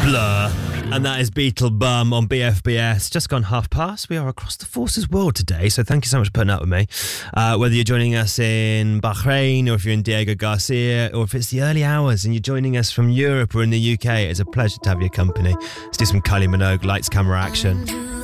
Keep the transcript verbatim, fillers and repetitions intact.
Blur. And that is Beetle Bum on B F B S. Just gone half past. We are across the Forces world today, so thank you so much for putting up with me. Uh, whether you're joining us in Bahrain, or if you're in Diego Garcia, or if it's the early hours and you're joining us from Europe or in the U K, it's a pleasure to have your company. Let's do some Kylie Minogue, lights, camera, action.